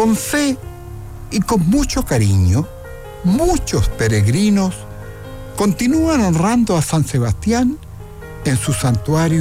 Con fe y con mucho cariño, muchos peregrinos continúan honrando a San Sebastián en su santuario